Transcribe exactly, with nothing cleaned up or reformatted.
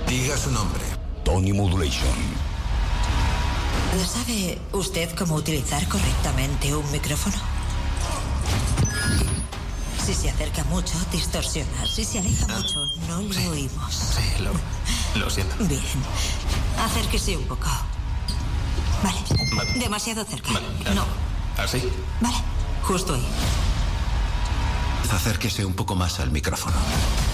Diga su nombre. Tony Modulation. ¿Sabe usted cómo utilizar correctamente un micrófono? Si se acerca mucho, distorsiona. Si se aleja ah, mucho, no lo sí, oímos. Sí, lo, lo siento. Bien. Acérquese un poco. Vale. vale. Demasiado cerca. Vale. No. ¿Así? Vale. Justo ahí. Acérquese un poco más al micrófono.